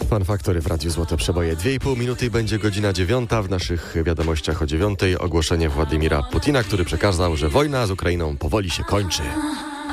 Fan Factory w Radiu Złote Przeboje. 2,5 minuty i będzie godzina 9. W naszych wiadomościach o 9 ogłoszenie Władimira Putina, który przekazał, że wojna z Ukrainą powoli się kończy.